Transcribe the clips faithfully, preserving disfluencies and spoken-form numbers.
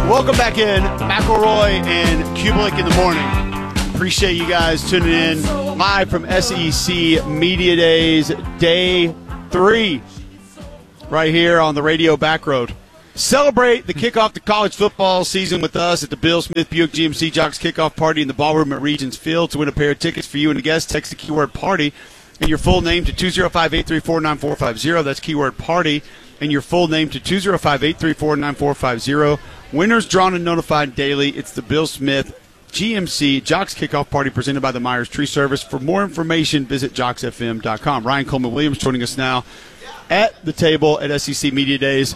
Welcome back in, McElroy and Kubelik in the morning. Appreciate you guys tuning in live from S E C Media Days, day three, right here on the Radio Back Road. Celebrate the kickoff to college football season with us at the Bill Smith Buick G M C Jocks Kickoff Party in the ballroom at Regions Field. To win a pair of tickets for you and a guest, text the keyword party and your full name to two oh five, eight three four, nine four five zero. That's keyword party and your full name to two oh five, eight three four, nine four five zero. Winners drawn and notified daily. It's the Bill Smith G M C Jocks Kickoff Party presented by the Myers Tree Service. For more information, visit jocks f m dot com. Ryan Coleman Williams joining us now at the table at S E C Media Days.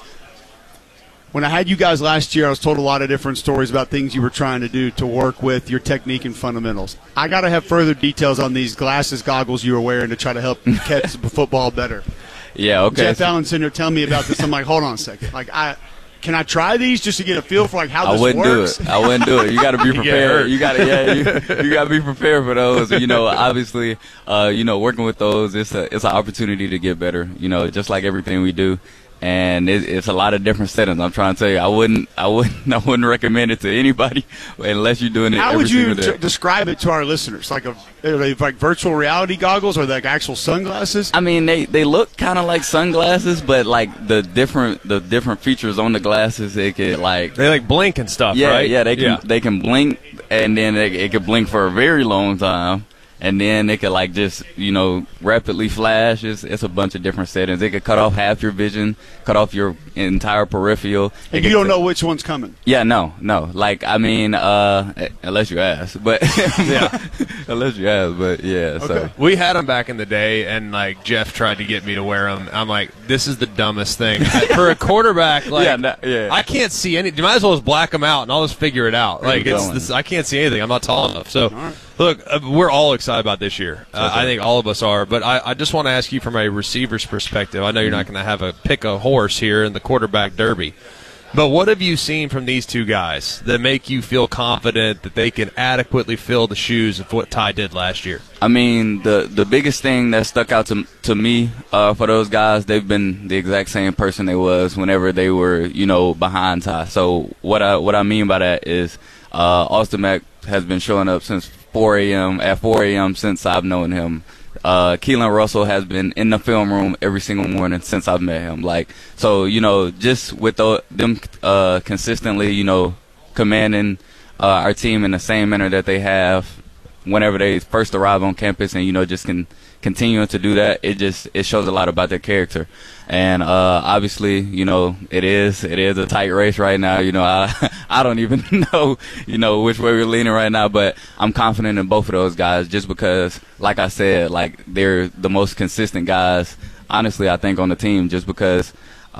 When I had you guys last year, I was told a lot of different stories about things you were trying to do to work with your technique and fundamentals. I got to have further details on these glasses, goggles you were wearing to try to help catch the football better. Yeah, okay. Jeff Allen's sitting there telling me about this. I'm like, hold on a second. Like, I can I try these just to get a feel for like how I this wouldn't works? do it. I wouldn't do it. You got to be prepared. You got to, yeah, you, you got to be prepared for those. You know, obviously, uh, you know, working with those, it's a it's an opportunity to get better. You know, just like everything we do. And it, it's a lot of different settings. I'm trying to tell you, I wouldn't, I wouldn't, I wouldn't recommend it to anybody unless you're doing it. How every would you single day. t- describe it to our listeners? Like a, are they like virtual reality goggles or like actual sunglasses? I mean, they, they look kind of like sunglasses, but like the different the different features on the glasses, they could like they like blink and stuff. Yeah, right? yeah, they can yeah. they can blink, and then they, it could blink for a very long time. And then they could, like, just, you know, rapidly flash. It's, it's a bunch of different settings. They could cut off half your vision, cut off your entire peripheral. And you don't know which one's coming. Yeah, no, no. Like, I mean, uh, unless you ask. But, yeah, unless you ask. But, yeah, okay. so. We had them back in the day, and, like, Jeff tried to get me to wear them. I'm like, this is the dumbest thing. For a quarterback, like, yeah, no, yeah. I can't see any. You might as well just black them out, and I'll just figure it out. Like, it's this, I can't see anything. I'm not tall enough. So, right. Look, uh, we're all excited about this year. Uh, I think all of us are. But I, I just want to ask you from a receiver's perspective. I know you're not going to have a pick a horse here in the quarterback derby. But what have you seen from these two guys that make you feel confident that they can adequately fill the shoes of what Ty did last year? I mean, the the biggest thing that stuck out to to me uh, for those guys, they've been the exact same person they was whenever they were, you know, behind Ty. So what I what I mean by that is uh, Austin Mack has been showing up since four a.m. at four a.m. since I've known him. Uh, Keelan Russell has been in the film room every single morning since I've met him. Like, so, you know, just with the, them uh, consistently, you know, commanding uh, our team in the same manner that they have whenever they first arrive on campus, and, you know, just can continuing to do that, it just it shows a lot about their character. And uh, obviously, you know, it is it is a tight race right now. You know, I I don't even know, you know, which way we're leaning right now, but I'm confident in both of those guys just because, like I said, like they're the most consistent guys, honestly, I think, on the team, just because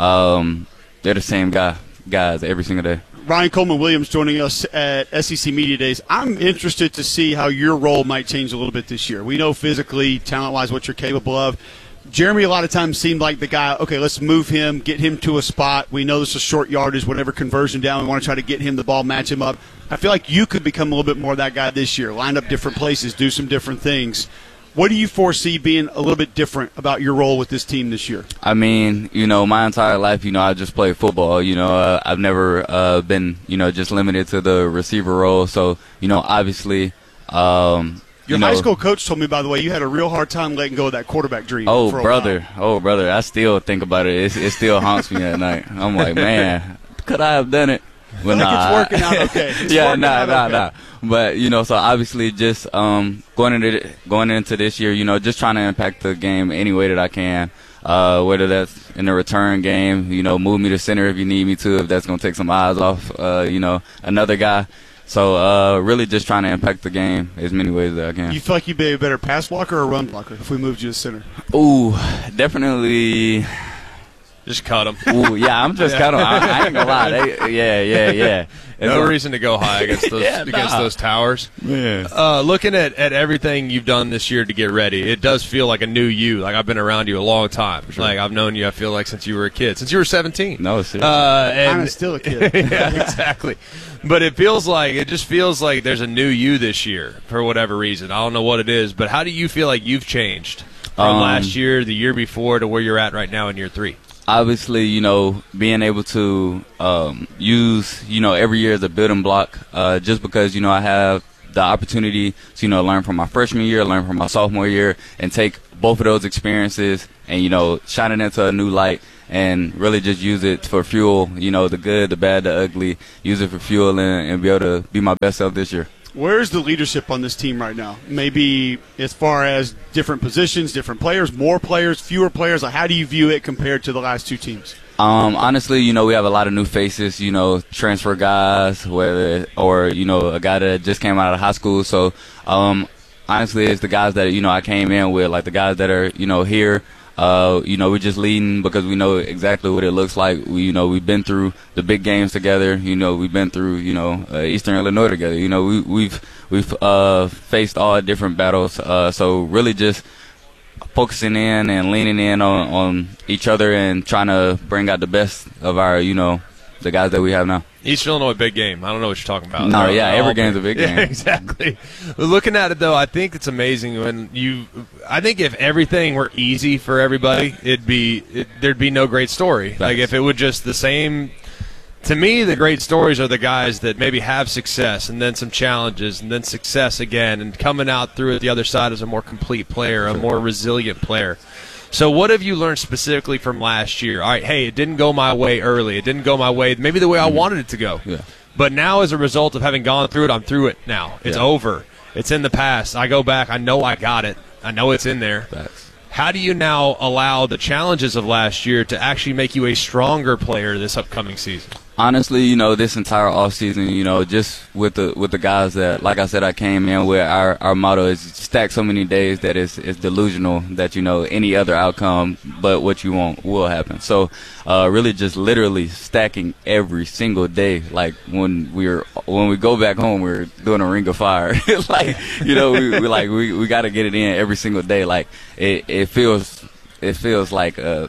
um, they're the same guy guys every single day. Ryan Coleman Williams joining us at S E C Media Days. I'm interested to see how your role might change a little bit this year. We know physically, talent-wise, what you're capable of. Jeremy a lot of times seemed like the guy, okay, let's move him, get him to a spot. We know this is short yardage, whatever conversion down. We want to try to get him the ball, match him up. I feel like you could become a little bit more of that guy this year, line up different places, do some different things. What do you foresee being a little bit different about your role with this team this year? I mean, you know, my entire life, you know, I just played football. You know, uh, I've never uh, been, you know, just limited to the receiver role. So, you know, obviously um, – Your you know, high school coach told me, by the way, you had a real hard time letting go of that quarterback dream. Oh, for a brother. while. Oh, brother. I still think about it. It's, it still haunts me at night. I'm like, man, could I have done it? But like nah, it's working out okay. It's yeah, working nah, out nah, okay. nah. But, you know, so obviously just um, going into going into this year, you know, just trying to impact the game any way that I can, uh, whether that's in the return game, you know, move me to center if you need me to, if that's going to take some eyes off, uh, you know, another guy. So uh, really just trying to impact the game as many ways as I can. You feel like you'd be a better pass blocker or run blocker if we moved you to center? Ooh, definitely. Just cut them. Ooh, yeah, I'm just kind of. I, I ain't gonna lie. They, yeah, yeah, yeah. It's no a, reason to go high against those yeah, against nah. those towers. Yeah. Uh, looking at, at everything you've done this year to get ready, it does feel like a new you. Like I've been around you a long time. Sure. Like I've known you. I feel like since you were a kid, since you were seventeen. No, seriously. Uh, and I'm still a kid. yeah, exactly. But it feels like it just feels like there's a new you this year for whatever reason. I don't know what it is, but how do you feel like you've changed from Um, last year, the year before, to where you're at right now in year three? obviously, you know, being able to um, use, you know, every year as a building block, uh, just because, you know, I have the opportunity to, you know, learn from my freshman year, learn from my sophomore year, and take both of those experiences and, you know, shine it into a new light and really just use it for fuel, you know, the good, the bad, the ugly, use it for fuel and, and be able to be my best self this year. Where's the leadership on this team right now? Maybe as far as different positions, different players, more players, fewer players. How do you view it compared to the last two teams? Um, honestly, you know, we have a lot of new faces, you know, transfer guys, whether or, you know, a guy that just came out of high school. So, um, honestly, it's the guys that, you know, I came in with, like the guys that are, you know, here. Uh, you know, we're just leading because we know exactly what it looks like. We, you know, we've been through the big games together. You know, we've been through, you know, uh, Eastern Illinois together. You know, we, we've we've uh, faced all different battles. Uh, so really just focusing in and leaning in on, on each other and trying to bring out the best of our, you know, the guys that we have now. Eastern Illinois, big game. I don't know what you're talking about. No, They're, yeah, they're every game's a big game. Yeah, exactly. Looking at it, though, I think it's amazing when you – I think if everything were easy for everybody, it'd be it, there'd be no great story. Thanks. Like if it would just the same – to me, the great stories are the guys that maybe have success and then some challenges and then success again and coming out through it the other side as a more complete player, a more resilient player. So what have you learned specifically from last year? All right, hey, it didn't go my way early. It didn't go my way, maybe the way I wanted it to go. Yeah. But now as a result of having gone through it, I'm through it now. It's yeah. over. It's in the past. I go back. I know I got it. I know it's in there. That's- How do you now allow the challenges of last year to actually make you a stronger player this upcoming season? Honestly, you know, this entire offseason, you know, just with the with the guys that, like I said, I came in with, our, our motto is stack so many days that it's, it's delusional that, you know, any other outcome but what you want will happen. So uh, really just literally stacking every single day. Like when we're when we go back home, we're doing a ring of fire. Like, you know, we, we like we, we got to get it in every single day. Like it, it feels it feels like uh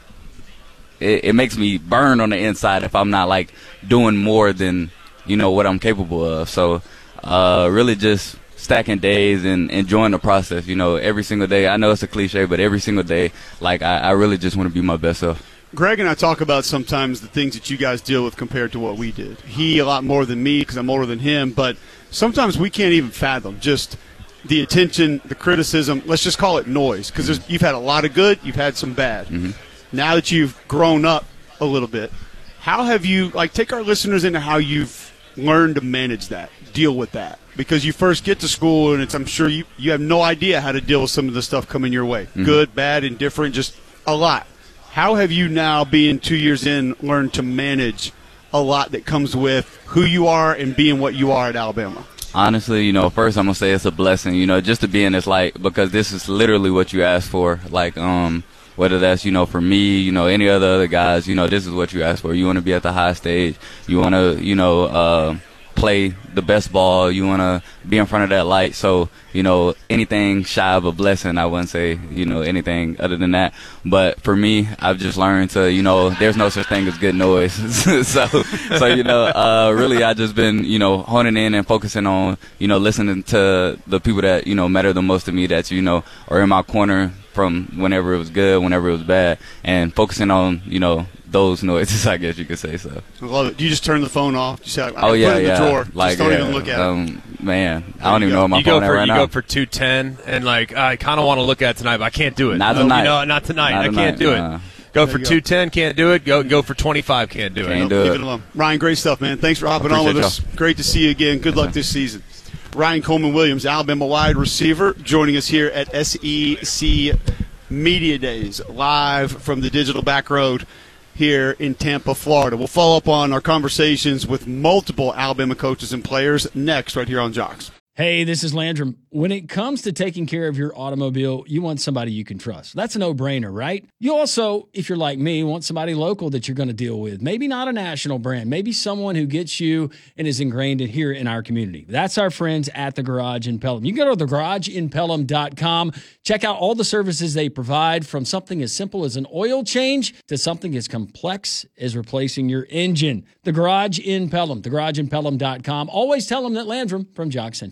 It, it makes me burn on the inside if I'm not, like, doing more than, you know, what I'm capable of. So uh, really just stacking days and enjoying the process, you know, every single day. I know it's a cliche, but every single day, like, I, I really just want to be my best self. Greg and I talk about sometimes the things that you guys deal with compared to what we did. He a lot more than me because I'm older than him, but sometimes we can't even fathom just the attention, the criticism. Let's just call it noise because mm-hmm. you've had a lot of good, you've had some bad. Mm-hmm. Now that you've grown up a little bit, how have you, like, take our listeners into how you've learned to manage that, deal with that? Because you first get to school, and it's, I'm sure you, you have no idea how to deal with some of the stuff coming your way. Mm-hmm. Good, bad, indifferent, just a lot. How have you now, being two years in, learned to manage a lot that comes with who you are and being what you are at Alabama? Honestly, you know, first I'm going to say it's a blessing, you know, just to be in this light because this is literally what you asked for. Like, um, whether that's, you know, for me, you know, any other other guys, you know, this is what you ask for. You want to be at the high stage. You want to, you know, uh, play the best ball. You want to be in front of that light. So, you know, anything shy of a blessing, I wouldn't say, you know, anything other than that. But for me, I've just learned to, you know, there's no such thing as good noise. so, so, you know, uh, really I just been, you know, honing in and focusing on, you know, listening to the people that, you know, matter the most to me that, you know, are in my corner from whenever it was good, whenever it was bad, and focusing on, you know, those noises, I guess you could say so. I love it. Do you just turn the phone off? You say, I oh, yeah, put it in yeah. the drawer. Like, just don't yeah, even look at um, it. Man, I don't even go. know what my you phone go at for, right you now. You go for two ten, and, like, I kind of want to look at it tonight, but I can't do it. Not oh, tonight. You know, not tonight. Not I tonight, can't do nah. it. Go for two ten, can't do it. Go go for twenty-five, can't do it. Can't no, do leave it. it alone. Ryan, great stuff, man. Thanks for hopping on with y'all. us. Great to see you again. Good luck this season. Ryan Coleman-Williams, Alabama wide receiver, joining us here at S E C Media Days, live from the Digital Back Road here in Tampa, Florida. We'll follow up on our conversations with multiple Alabama coaches and players next right here on Jocks. Hey, this is Landrum. When it comes to taking care of your automobile, you want somebody you can trust. That's a no-brainer, right? You also, if you're like me, want somebody local that you're going to deal with. Maybe not a national brand. Maybe someone who gets you and is ingrained in here in our community. That's our friends at The Garage in Pelham. You can go to the garage in pelham dot com. Check out all the services they provide, from something as simple as an oil change to something as complex as replacing your engine. The Garage in Pelham, the garage in pelham dot com. Always tell them that Landrum from Jock sent you.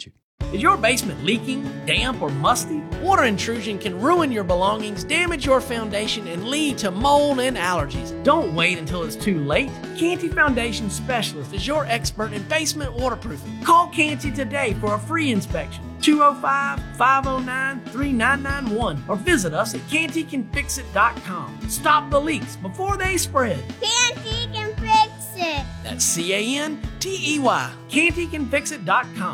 Is your basement leaking, damp, or musty? Water intrusion can ruin your belongings, damage your foundation, and lead to mold and allergies. Don't wait until it's too late. Canty Foundation Specialist is your expert in basement waterproofing. Call Canty today for a free inspection. two oh five, five oh nine, three nine nine one or visit us at canty can fix it dot com. Stop the leaks before they spread. Canty can fix it. That's C A N T E Y. canty can fix it dot com.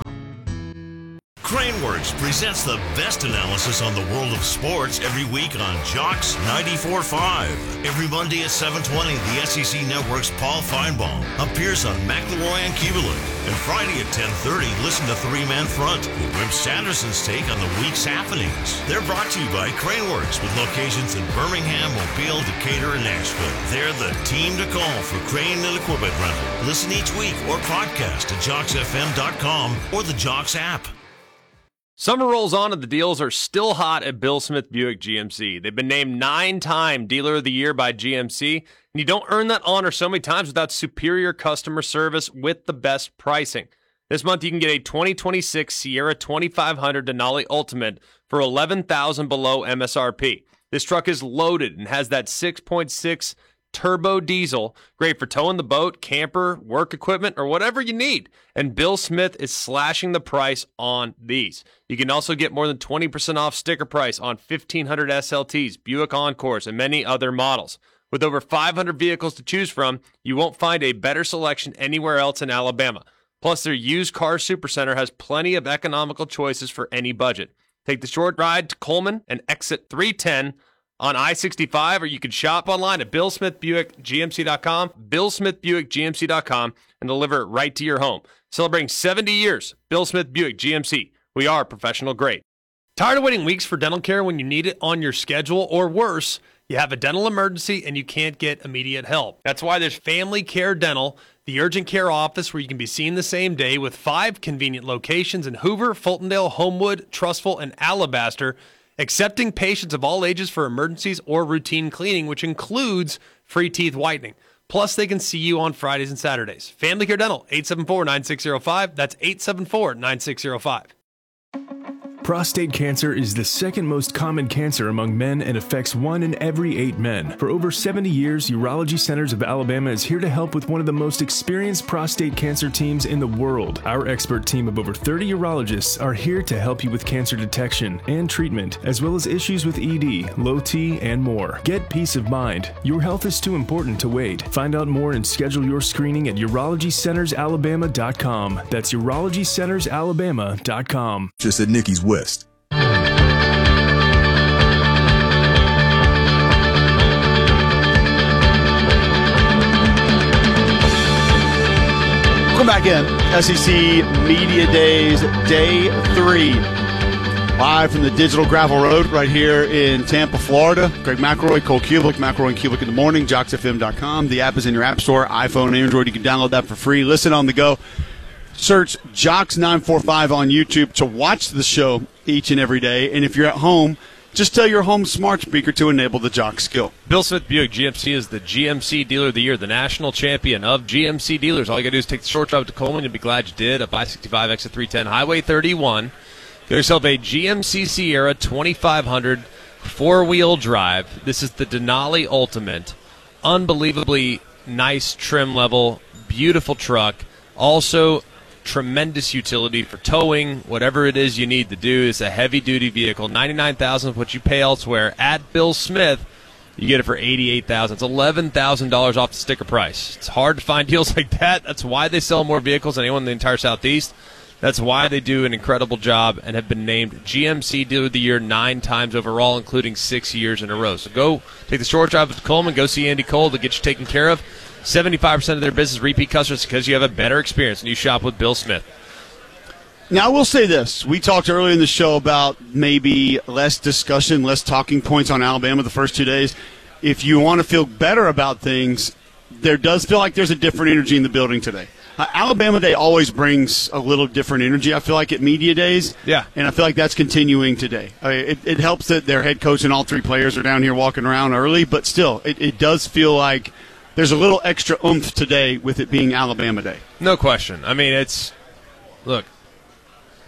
Craneworks presents the best analysis on the world of sports every week on Jocks ninety-four point five. Every Monday at seven twenty, the S E C Network's Paul Feinbaum appears on McElroy and Kubelik. And Friday at ten thirty, listen to Three Man Front with Wimp Sanderson's take on the week's happenings. They're brought to you by Craneworks with locations in Birmingham, Mobile, Decatur, and Nashville. They're the team to call for crane and equipment rental. Listen each week or podcast at jocks f m dot com or the Jocks app. Summer rolls on and the deals are still hot at Bill Smith Buick G M C. They've been named nine-time Dealer of the Year by G M C, and you don't earn that honor so many times without superior customer service with the best pricing. This month you can get a twenty twenty-six Sierra twenty-five hundred Denali Ultimate for eleven thousand dollars below M S R P. This truck is loaded and has that six point six turbo diesel, great for towing the boat, camper, work equipment, or whatever you need. And Bill Smith is slashing the price on these. You can also get more than twenty percent off sticker price on fifteen hundred S L Ts, Buick Encores, and many other models. With over five hundred vehicles to choose from, you won't find a better selection anywhere else in Alabama. Plus, their used car supercenter has plenty of economical choices for any budget. Take the short ride to Coleman and exit three ten on I sixty-five, or you can shop online at bill smith buick g m c dot com, bill smith buick g m c dot com, and deliver it right to your home. Celebrating seventy years, Bill Smith Buick G M C. We are professional grade. Tired of waiting weeks for dental care when you need it on your schedule, or worse, you have a dental emergency and you can't get immediate help? That's why there's Family Care Dental, the urgent care office where you can be seen the same day with five convenient locations in Hoover, Fultondale, Homewood, Trustful, and Alabaster, accepting patients of all ages for emergencies or routine cleaning, which includes free teeth whitening. Plus, they can see you on Fridays and Saturdays. Family Care Dental, eight seven four, nine six zero five. That's eight seven four, nine six zero five. Prostate cancer is the second most common cancer among men and affects one in every eight men. For over seventy years, Urology Centers of Alabama is here to help with one of the most experienced prostate cancer teams in the world. Our expert team of over thirty urologists are here to help you with cancer detection and treatment, as well as issues with E D, low T, and more. Get peace of mind. Your health is too important to wait. Find out more and schedule your screening at urology centers alabama dot com. That's urology centers alabama dot com. Just at Nikki's West. Welcome back in. S E C Media Days, Day three. Live from the Digital Gravel Road right here in Tampa, Florida. Greg McElroy, Cole Kubelik, McElroy and Kubelik in the morning, jocks f m dot com. The app is in your app store, iPhone and Android. You can download that for free. Listen on the go. Search Jocks nine four five on YouTube to watch the show each and every day. And if you're at home, just tell your home smart speaker to enable the Jock skill. Bill Smith Buick G M C is the G M C Dealer of the Year, the national champion of G M C dealers. All you got to do is take the short drive to Coleman. You'll be glad you did. Up I sixty-five, exit three ten, Highway thirty-one. Get yourself a G M C Sierra twenty-five hundred four-wheel drive. This is the Denali Ultimate. Unbelievably nice trim level, beautiful truck. Also, tremendous utility for towing, whatever it is you need to do. It's a heavy-duty vehicle. ninety-nine thousand dollars is what you pay elsewhere. At Bill Smith, you get it for eighty-eight thousand dollars. It's eleven thousand dollars off the sticker price. It's hard to find deals like that. That's why they sell more vehicles than anyone in the entire Southeast. That's why they do an incredible job and have been named G M C Dealer of the Year nine times overall, including six years in a row. So go take the short drive to Coleman. Go see Andy Cole to get you taken care of. seventy-five percent of their business repeat customers because you have a better experience and you shop with Bill Smith. Now, I will say this. We talked earlier in the show about maybe less discussion, less talking points on Alabama the first two days. If you want to feel better about things, there does feel like there's a different energy in the building today. Uh, Alabama Day always brings a little different energy, I feel like, at media days. Yeah. And I feel like that's continuing today. I mean, it, it helps that their head coach and all three players are down here walking around early, but still, it, it does feel like there's a little extra oomph today with it being Alabama Day. No question. I mean, it's – look,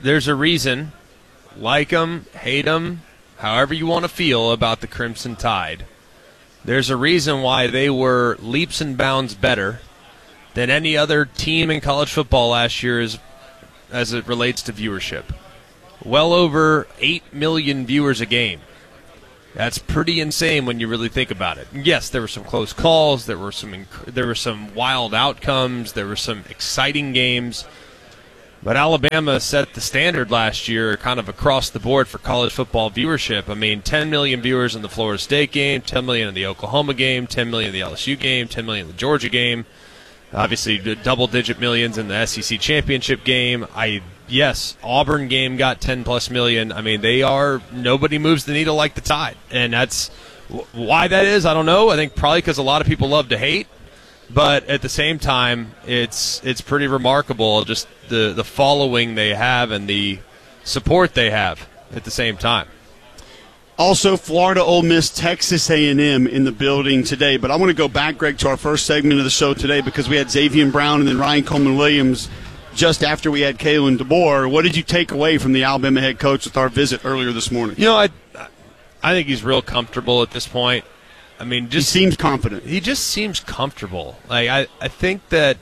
there's a reason, like them, hate them, however you want to feel about the Crimson Tide, there's a reason why they were leaps and bounds better than any other team in college football last year as, as it relates to viewership. Well over eight million viewers a game. That's pretty insane when you really think about it. Yes, there were some close calls, there were some inc- there were some wild outcomes, there were some exciting games. But Alabama set the standard last year kind of across the board for college football viewership. I mean, ten million viewers in the Florida State game, ten million in the Oklahoma game, ten million in the L S U game, ten million in the Georgia game. Obviously, double-digit millions in the S E C championship game. I yes, Auburn game got ten plus million. I mean, they are nobody moves the needle like the Tide, and that's why that is. I don't know. I think probably because a lot of people love to hate, but at the same time, it's it's pretty remarkable just the the following they have and the support they have at the same time. Also, Florida, Ole Miss, Texas A and M in the building today. But I want to go back, Greg, to our first segment of the show today because we had Xavier Brown and then Ryan Coleman-Williams just after we had Kalen DeBoer. What did you take away from the Alabama head coach with our visit earlier this morning? You know, I I think he's real comfortable at this point. I mean, just he seems confident. He just seems comfortable. Like I, I think that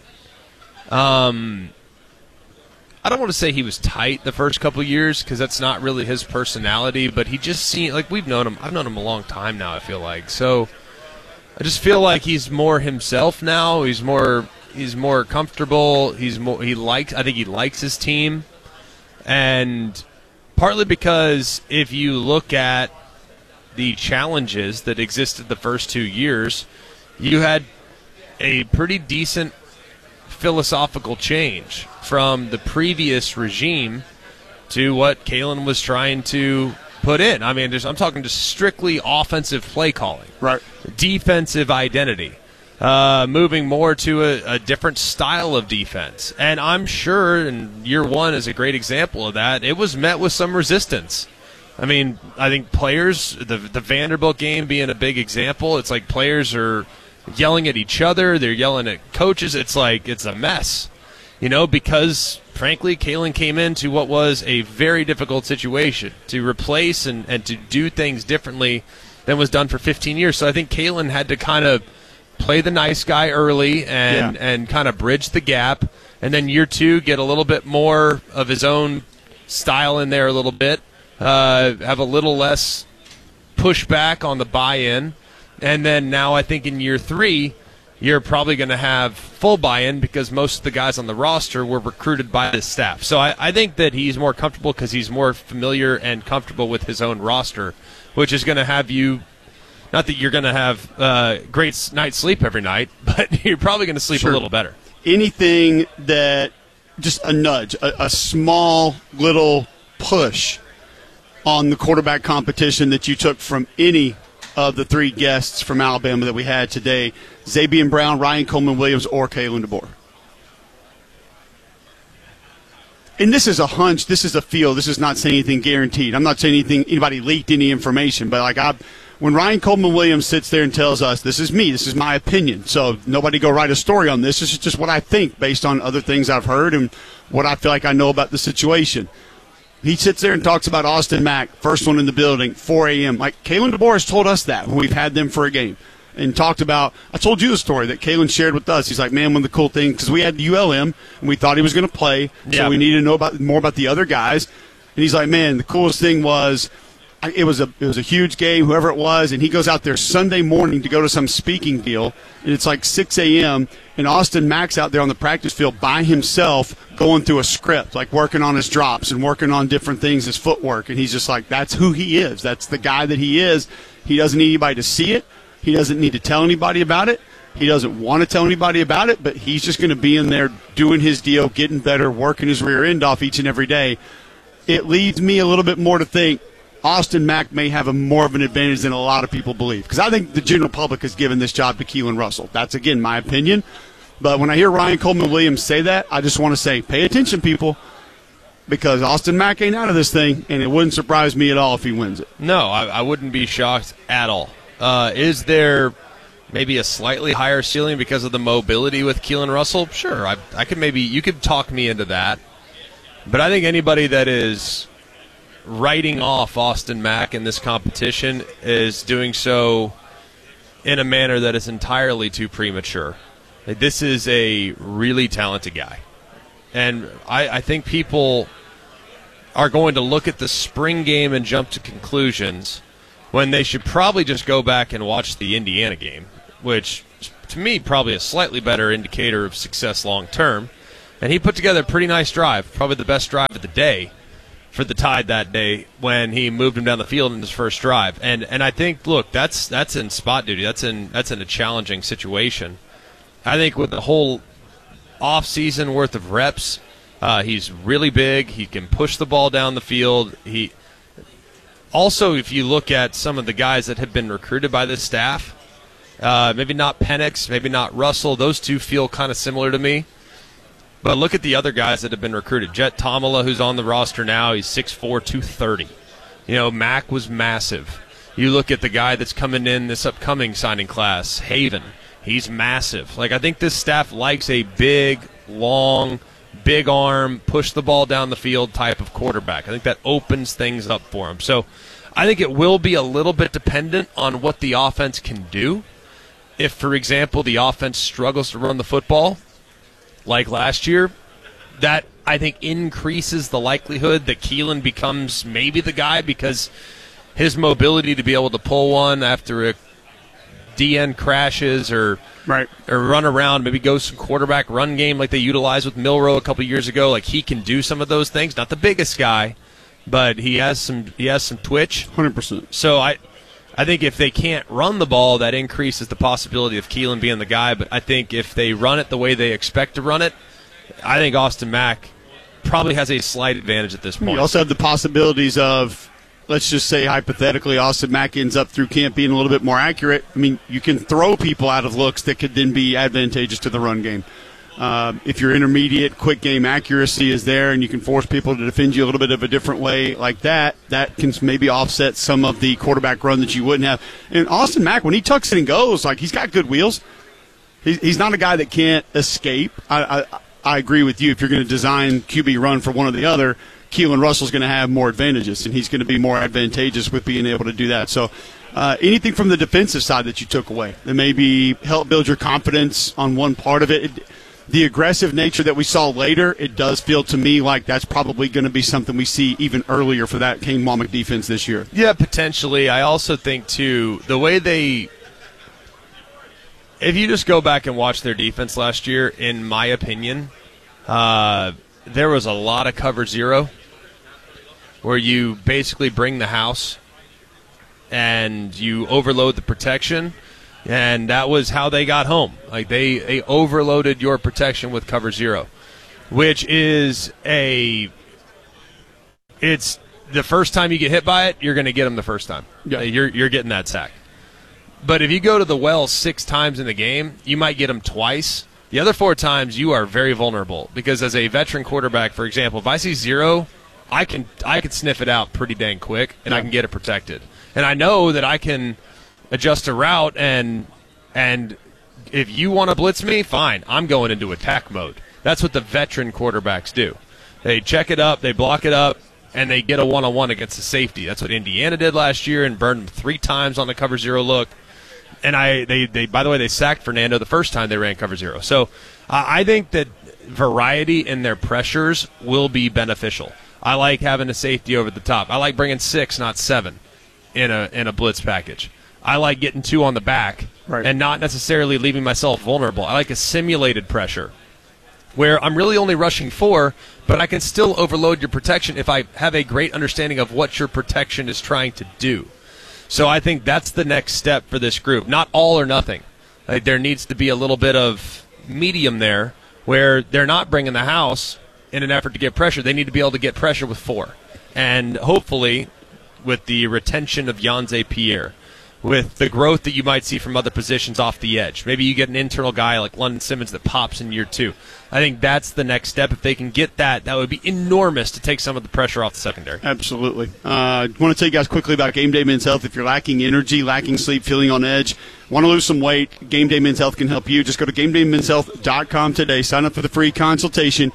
um I don't want to say he was tight the first couple of years because that's not really his personality, but he just seemed like we've known him. I've known him a long time now, I feel like. So I just feel like he's more himself now. He's more he's more comfortable. He's more he likes I think he likes his team. And partly because if you look at the challenges that existed the first two years, you had a pretty decent philosophical change from the previous regime to what Kalen was trying to put in. I mean, there's, I'm talking just strictly offensive play calling, right? Defensive identity, uh, moving more to a, a different style of defense. And I'm sure, and year one is a great example of that, it was met with some resistance. I mean, I think players, the the Vanderbilt game being a big example, it's like players are yelling at each other, they're yelling at coaches. It's like it's a mess, you know, because, frankly, Kalen came into what was a very difficult situation to replace and, and to do things differently than was done for fifteen years. So I think Kalen had to kind of play the nice guy early and, yeah. and kind of bridge the gap, and then year two get a little bit more of his own style in there a little bit, uh, have a little less pushback on the buy-in. And then now I think in year three, you're probably going to have full buy-in because most of the guys on the roster were recruited by the staff. So I, I think that he's more comfortable because he's more familiar and comfortable with his own roster, which is going to have you, not that you're going to have uh, great night's sleep every night, but you're probably going to sleep Sure. a little better. Anything that, just a nudge, a, a small little push on the quarterback competition that you took from any of the three guests from Alabama that we had today, Xavier Brown, Ryan Coleman-Williams, or Kalen DeBoer? And this is a hunch. This is a feel. This is not saying anything guaranteed. I'm not saying anything. Anybody leaked any information, but like I, when Ryan Coleman-Williams sits there and tells us, "This is me. This is my opinion." So nobody go write a story on this. This is just what I think based on other things I've heard and what I feel like I know about the situation. He sits there and talks about Austin Mack, first one in the building, four a.m. Like, Kalen DeBoer has told us that when we've had them for a game and talked about – I told you the story that Kalen shared with us. He's like, man, one of the cool things – because we had U L M and we thought he was going to play, yeah. so we needed to know about more about the other guys. And he's like, man, the coolest thing was – It was a it was a huge game, whoever it was, and he goes out there Sunday morning to go to some speaking deal, and it's like six a.m., and Austin Mack's out there on the practice field by himself going through a script, like working on his drops and working on different things, his footwork, and he's just like, that's who he is. That's the guy that he is. He doesn't need anybody to see it. He doesn't need to tell anybody about it. He doesn't want to tell anybody about it, but he's just going to be in there doing his deal, getting better, working his rear end off each and every day. It leads me a little bit more to think Austin Mack may have a more of an advantage than a lot of people believe. Because I think the general public has given this job to Keelan Russell. That's, again, my opinion. But when I hear Ryan Coleman-Williams say that, I just want to say, pay attention, people, because Austin Mack ain't out of this thing, and it wouldn't surprise me at all if he wins it. No, I, I wouldn't be shocked at all. Uh, is there maybe a slightly higher ceiling because of the mobility with Keelan Russell? Sure, I, I could maybe – you could talk me into that. But I think anybody that is writing off Austin Mack in this competition is doing so in a manner that is entirely too premature. Like, this is a really talented guy. And I, I think people are going to look at the spring game and jump to conclusions when they should probably just go back and watch the Indiana game, which, to me, probably a slightly better indicator of success long term. And he put together a pretty nice drive, probably the best drive of the day for the Tide that day when he moved him down the field in his first drive. And and I think, look, that's that's in spot duty. That's in that's in a challenging situation. I think with the whole off-season worth of reps, uh, he's really big. He can push the ball down the field. He also, if you look at some of the guys that have been recruited by this staff, uh, maybe not Penix, maybe not Russell. Those two feel kind of similar to me. But look at the other guys that have been recruited. Jet Tomala, who's on the roster now, he's six four, two thirty. You know, Mack was massive. You look at the guy that's coming in this upcoming signing class, Haven. He's massive. Like, I think this staff likes a big, long, big arm, push the ball down the field type of quarterback. I think that opens things up for him. So I think it will be a little bit dependent on what the offense can do. If, for example, the offense struggles to run the football, like last year, that I think increases the likelihood that Keelan becomes maybe the guy, because his mobility to be able to pull one after a D N crashes or right. or run around, maybe go some quarterback run game like they utilized with Milroe a couple years ago. Like, he can do some of those things. Not the biggest guy, but he has some he has some twitch. one hundred percent. So I I think if they can't run the ball, that increases the possibility of Keelan being the guy. But I think if they run it the way they expect to run it, I think Austin Mack probably has a slight advantage at this point. You also have the possibilities of, let's just say hypothetically, Austin Mack ends up through camp being a little bit more accurate. I mean, you can throw people out of looks that could then be advantageous to the run game. Uh, if your intermediate quick game accuracy is there and you can force people to defend you a little bit of a different way like that, that can maybe offset some of the quarterback run that you wouldn't have. And Austin Mack, when he tucks it and goes, like, he's got good wheels. He's, he's not a guy that can't escape. I, I, I agree with you. If you're going to design Q B run for one or the other, Keelan Russell's going to have more advantages, and he's going to be more advantageous with being able to do that. So uh, anything from the defensive side that you took away that maybe help build your confidence on one part of it, it the aggressive nature that we saw later, it does feel to me like that's probably going to be something we see even earlier for that Kane Wommack defense this year. Yeah, potentially. I also think, too, the way they – if you just go back and watch their defense last year, in my opinion, uh, there was a lot of cover zero where you basically bring the house and you overload the protection. And that was how they got home. Like, they, they overloaded your protection with cover zero, which is a – it's the first time you get hit by it, you're going to get them the first time. Yeah. You're, you're getting that sack. But if you go to the well six times in the game, you might get them twice. The other four times, you are very vulnerable because as a veteran quarterback, for example, if I see zero, I can I can sniff it out pretty dang quick, and yeah. I can get it protected. And I know that I can – adjust a route, and and if you want to blitz me, fine. I'm going into attack mode. That's what the veteran quarterbacks do. They check it up, they block it up, and they get a one-on-one against the safety. That's what Indiana did last year and burned them three times on the cover zero look. And I, they, they by the way, they sacked Fernando the first time they ran cover zero. So uh, I think that variety in their pressures will be beneficial. I like having a safety over the top. I like bringing six, not seven, in a in a blitz package. I like getting two on the back right. and not necessarily leaving myself vulnerable. I like a simulated pressure where I'm really only rushing four, but I can still overload your protection if I have a great understanding of what your protection is trying to do. So I think that's the next step for this group. Not all or nothing. Like, there needs to be a little bit of medium there where they're not bringing the house in an effort to get pressure. They need to be able to get pressure with four. And hopefully with the retention of Yonze Pierre, with the growth that you might see from other positions off the edge. Maybe you get an internal guy like London Simmons that pops in year two. I think that's the next step. If they can get that, that would be enormous to take some of the pressure off the secondary. Absolutely. I uh, want to tell you guys quickly about Game Day Men's Health. If you're lacking energy, lacking sleep, feeling on edge, want to lose some weight, Game Day Men's Health can help you. Just go to game day men's health dot com today. Sign up for the free consultation.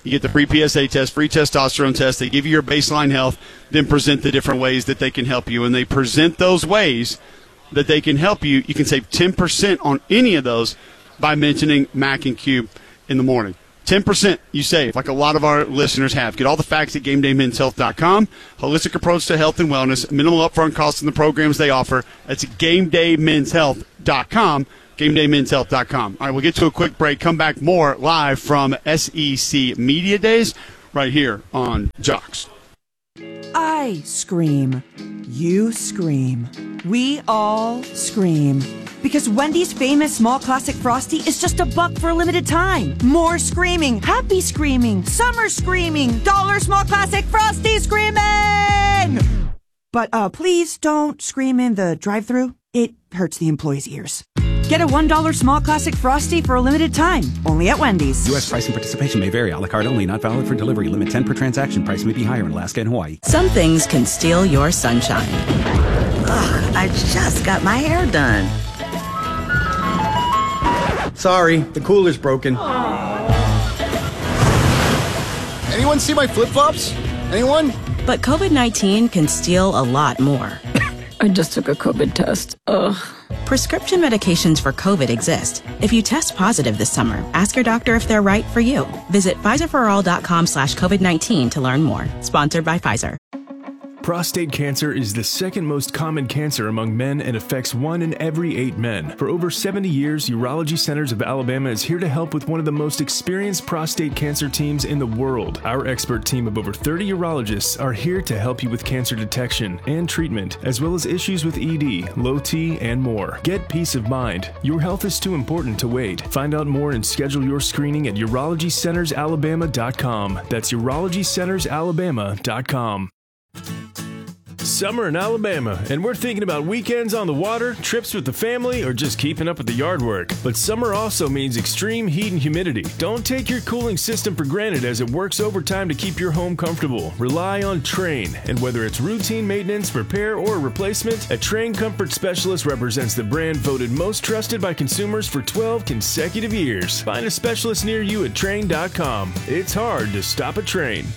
You get the free P S A test, free testosterone test. They give you your baseline health, then present the different ways that they can help you. And they present those ways that they can help you. You can save ten percent on any of those by mentioning Mac and Cube in the morning. ten percent you save, like a lot of our listeners have. Get all the facts at game day men's health dot com. Holistic approach to health and wellness. Minimal upfront costs in the programs they offer. That's game day men's health dot com. game day men's health dot com. All right, we'll get to a quick break. Come back more live from S E C Media Days right here on Jocks. I scream. You scream. We all scream. Because Wendy's famous small classic Frosty is just a buck for a limited time. More screaming, happy screaming, summer screaming, dollar small classic Frosty screaming! But uh, please don't scream in the drive-thru. It hurts the employees' ears. Get a one dollar small classic Frosty for a limited time. Only at Wendy's. U S price and participation may vary. A la carte only. Not valid for delivery. Limit ten per transaction. Price may be higher in Alaska and Hawaii. Some things can steal your sunshine. Ugh, I just got my hair done. Sorry, the cooler's broken. Anyone see my flip-flops? Anyone? But COVID nineteen can steal a lot more. I just took a COVID test. Ugh. Prescription medications for COVID exist. If you test positive this summer, ask your doctor if they're right for you. Visit Pfizer for all dot com slash COVID nineteen to learn more. Sponsored by Pfizer. Prostate cancer is the second most common cancer among men and affects one in every eight men. For over seventy years, Urology Centers of Alabama is here to help with one of the most experienced prostate cancer teams in the world. Our expert team of over thirty urologists are here to help you with cancer detection and treatment, as well as issues with E D, low T, and more. Get peace of mind. Your health is too important to wait. Find out more and schedule your screening at urology centers alabama dot com. That's urology centers alabama dot com. Summer in Alabama, and we're thinking about weekends on the water, trips with the family, or just keeping up with the yard work. But summer also means extreme heat and humidity. Don't take your cooling system for granted as it works overtime to keep your home comfortable. Rely on Trane, and whether it's routine maintenance, repair, or replacement, a Trane Comfort Specialist represents the brand voted most trusted by consumers for twelve consecutive years. Find a specialist near you at Trane dot com. It's hard to stop a Trane.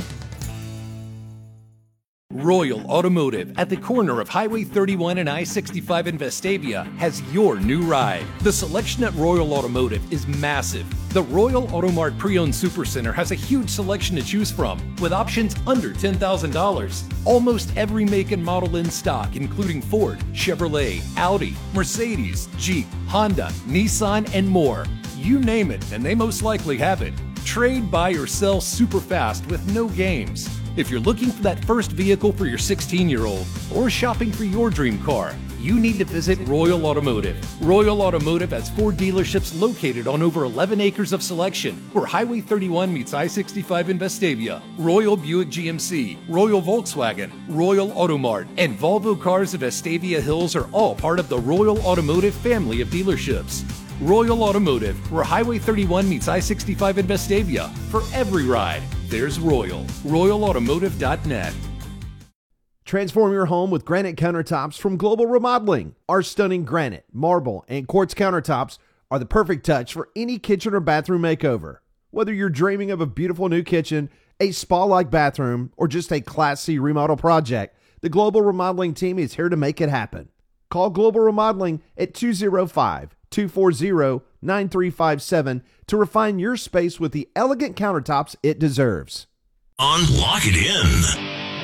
Royal Automotive at the corner of Highway thirty-one and I sixty-five in Vestavia has your new ride. The selection at Royal Automotive is massive. The Royal Automart Pre-Owned Supercenter has a huge selection to choose from, with options under ten thousand dollars. Almost every make and model in stock, including Ford, Chevrolet, Audi, Mercedes, Jeep, Honda, Nissan, and more. You name it, and they most likely have it. Trade, buy, or sell super fast with no games. If you're looking for that first vehicle for your sixteen-year-old or shopping for your dream car, you need to visit Royal Automotive. Royal Automotive has four dealerships located on over eleven acres of selection, where Highway thirty-one meets I sixty-five in Vestavia. Royal Buick G M C, Royal Volkswagen, Royal Automart, and Volvo Cars of Vestavia Hills are all part of the Royal Automotive family of dealerships. Royal Automotive, where Highway thirty-one meets I sixty-five in Vestavia. For every ride, there's Royal. Royal Automotive dot net. Transform your home with granite countertops from Global Remodeling. Our stunning granite, marble, and quartz countertops are the perfect touch for any kitchen or bathroom makeover. Whether you're dreaming of a beautiful new kitchen, a spa-like bathroom, or just a Class C remodel project, the Global Remodeling team is here to make it happen. Call Global Remodeling at two oh five, two four zero, nine three five seven to refine your space with the elegant countertops it deserves. Unlock it in.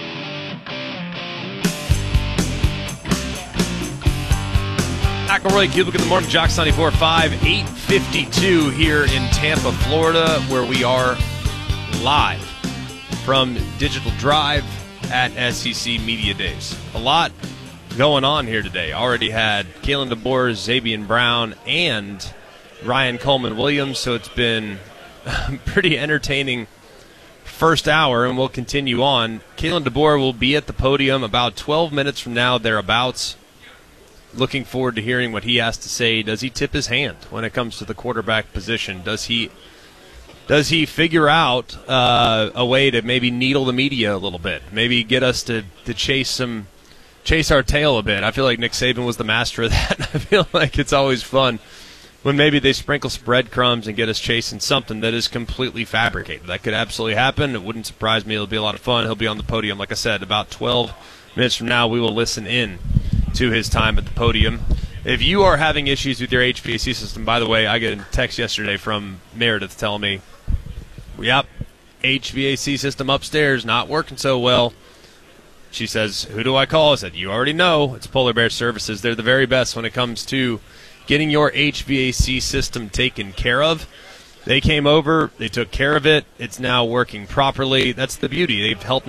McElroy, Cubic in the morning, Jocks ninety-four point five, eight fifty-two here in Tampa, Florida, where we are live from Digital Drive at S E C Media Days. A lot going on here today. Already had Kalen DeBoer, Zabian Brown, and Ryan Coleman-Williams, so it's been a pretty entertaining first hour, and we'll continue on. Kalen DeBoer will be at the podium about twelve minutes from now, thereabouts. Looking forward to hearing what he has to say. Does he tip his hand when it comes to the quarterback position? Does he does he figure out uh, a way to maybe needle the media a little bit? Maybe get us to, to chase some chase our tail a bit. I feel like Nick Saban was the master of that. I feel like it's always fun when maybe they sprinkle some breadcrumbs and get us chasing something that is completely fabricated. That could absolutely happen. It wouldn't surprise me. It'll be a lot of fun. He'll be on the podium, like I said, about twelve minutes from now. We will listen in to his time at the podium. If you are having issues with your H V A C system, by the way, I get a text yesterday from Meredith telling me, yep, H V A C system upstairs not working so well. She says, who do I call? I said, you already know. It's Polar Bear Services. They're the very best when it comes to getting your H V A C system taken care of. They came over. They took care of it. It's now working properly. That's the beauty. They've helped